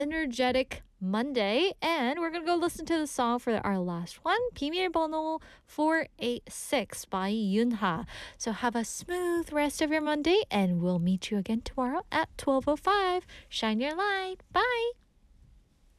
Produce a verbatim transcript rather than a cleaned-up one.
energetic Monday, and we're gonna go listen to the song for our last one, 비밀번호 four eight six by Yunha. So have a smooth rest of your Monday, and we'll meet you again tomorrow at twelve oh five. Shine your light. Bye!